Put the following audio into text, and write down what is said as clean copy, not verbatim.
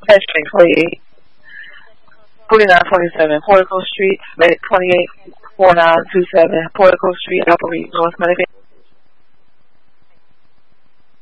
Ashton Clay 4947 Portico Street, Medic 284927 Portico Street, Upper Reed, North Medic